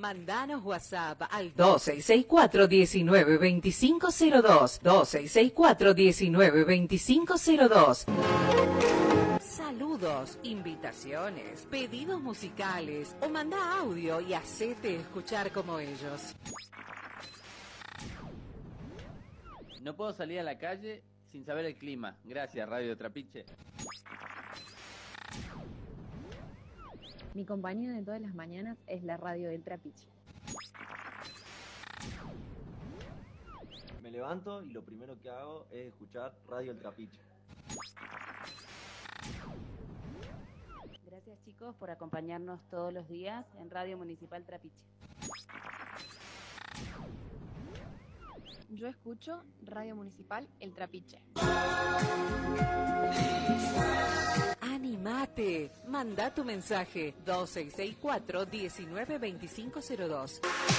Mandanos WhatsApp al 2664-192502. 2664-192502. Saludos, invitaciones, pedidos musicales o manda audio y hacete escuchar como ellos. No puedo salir a la calle sin saber el clima. Gracias, Radio Trapiche. Mi compañía de todas las mañanas es la radio del Trapiche. Me levanto y lo primero que hago es escuchar Radio El Trapiche. Gracias, chicos, por acompañarnos todos los días en Radio Municipal Trapiche. Yo escucho Radio Municipal El Trapiche. ¡Animate! Manda tu mensaje 2664-192502.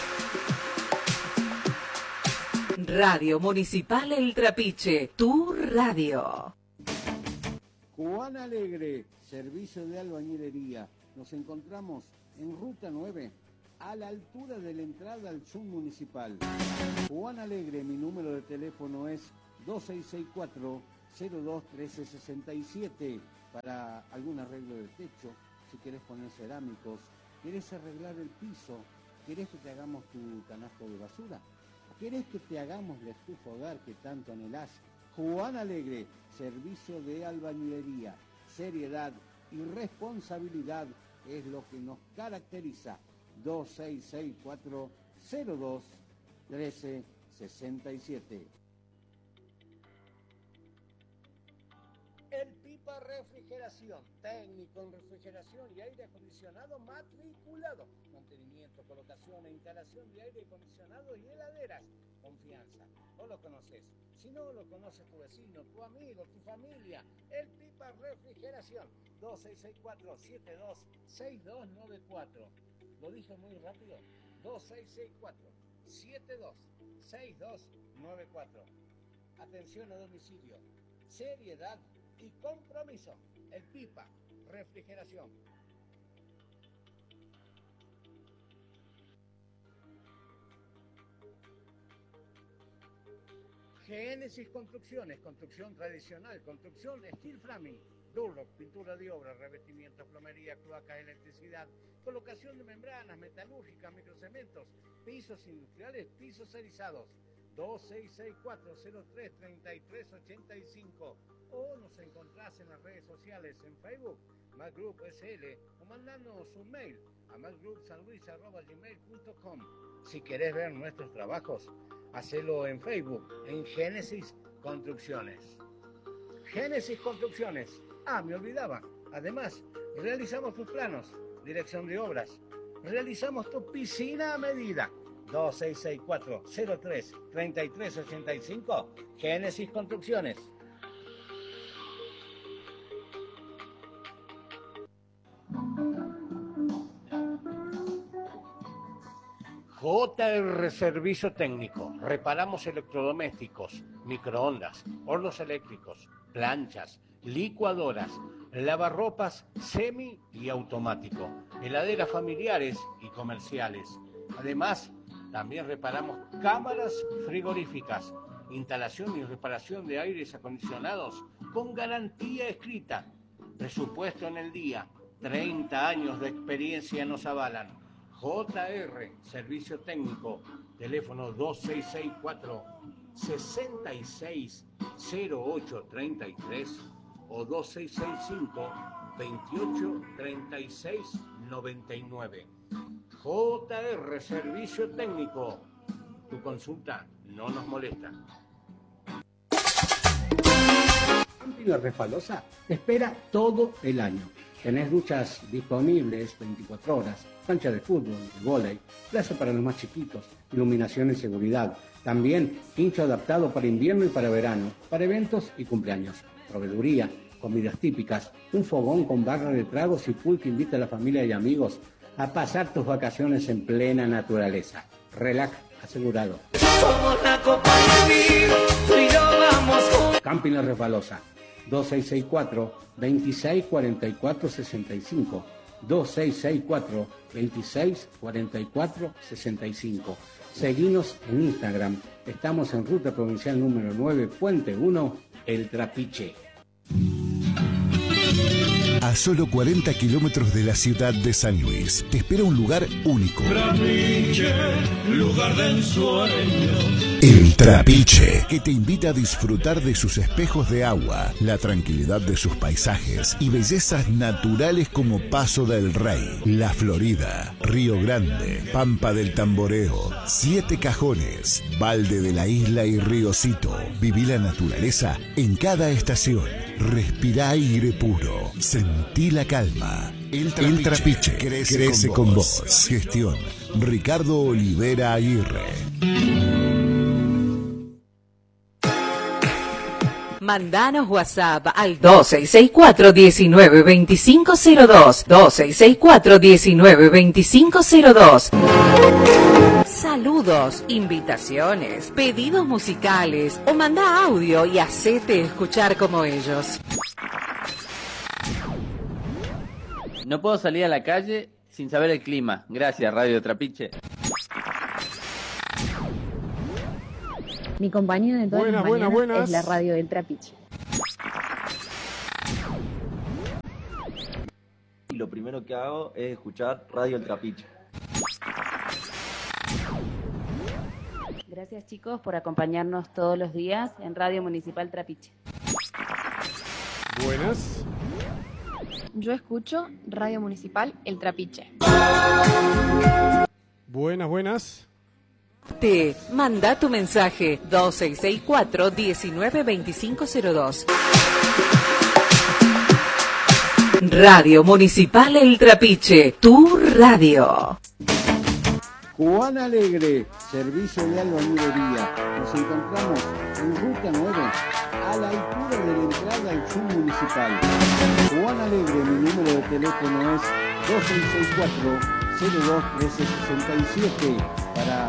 Radio Municipal El Trapiche, tu radio. Juan Alegre, servicio de albañilería. Nos encontramos en Ruta 9, a la altura de la entrada al submunicipal. Juan Alegre, mi número de teléfono es 2664-021367 para algún arreglo del techo, si querés poner cerámicos, querés arreglar el piso, querés que te hagamos tu canasto de basura, querés que te hagamos la estufa hogar que tanto anhelás. Juan Alegre, servicio de albañilería, seriedad y responsabilidad es lo que nos caracteriza. 2664-021367. El Pipa Refrigeración, técnico en refrigeración y aire acondicionado matriculado. Mantenimiento, colocación e instalación de aire acondicionado y heladeras. Confianza, no lo conoces. Si no lo conoce tu vecino, tu amigo, tu familia, el Pipa Refrigeración. 2664-726294. Lo dije muy rápido. 2664-726294. Atención a domicilio. Seriedad y compromiso. El Pipa Refrigeración. Génesis Construcciones, construcción tradicional, construcción steel framing, Durlock, pintura de obra, revestimientos, plomería, cloacas, electricidad, colocación de membranas, metalúrgicas, microcementos, pisos industriales, pisos erizados. 2664033385 o nos encontrás en las redes sociales en Facebook, MacGroup SL, o mandándonos un mail a macgroupsanluis@gmail.com. Si querés ver nuestros trabajos, hacelo en Facebook, en Génesis Construcciones. Génesis Construcciones. Me olvidaba. Además, realizamos tus planos, dirección de obras. Realizamos tu piscina a medida. 2664-03-3385. Génesis Construcciones. JR Servicio Técnico. Reparamos electrodomésticos, microondas, hornos eléctricos, planchas, licuadoras, lavarropas semi y automático, heladeras familiares y comerciales. Además, también reparamos cámaras frigoríficas, instalación y reparación de aires acondicionados con garantía escrita. Presupuesto en el día. 30 años de experiencia nos avalan. JR Servicio Técnico. Teléfono 2664-660833 o 2665-283699. JR Servicio Técnico. Tu consulta no nos molesta. Camping La Refalosa espera todo el año. Tenés duchas disponibles 24 horas, cancha de fútbol, de vóley, plaza para los más chiquitos, iluminación y seguridad. También quincho adaptado para invierno y para verano, para eventos y cumpleaños. Proveeduría, comidas típicas, un fogón con barra de tragos y pool que invita a la familia y amigos a pasar tus vacaciones en plena naturaleza. Relax asegurado. Somos la copa de vino, tú y yo vamos juntos. Camping La Refalosa, 2664-264465, 2664 26 44 65. Seguinos en Instagram. Estamos en Ruta Provincial número 9, Puente 1, El Trapiche. A solo 40 kilómetros de la ciudad de San Luis, te espera un lugar único. Trapiche, lugar de ensueño. El Trapiche, que te invita a disfrutar de sus espejos de agua, la tranquilidad de sus paisajes y bellezas naturales como Paso del Rey, La Florida, Río Grande, Pampa del Tamboreo, Siete Cajones, Valde de la Isla y Riocito. Viví la naturaleza en cada estación. Respirá aire puro. Sentí la calma. El Trapiche crece con vos. Gestión Ricardo Olivera Aguirre. Mandanos WhatsApp al 2664-192502. 2664-192502. Saludos, invitaciones, pedidos musicales o manda audio y hacete escuchar como ellos. No puedo salir a la calle sin saber el clima. Gracias, Radio Trapiche. Mi compañía de todas las mañanas es la radio del Trapiche. Y lo primero que hago es escuchar Radio El Trapiche. Gracias chicos por acompañarnos todos los días en Radio Municipal Trapiche. Buenas. Yo escucho Radio Municipal El Trapiche. Buenas. Manda tu mensaje 2664-192502. Radio Municipal El Trapiche, tu radio. Juan Alegre, servicio de albañilería. Nos encontramos en Ruta 9, a la altura de la entrada al submunicipal. Juan Alegre, mi número de teléfono es 2664 02 1367 para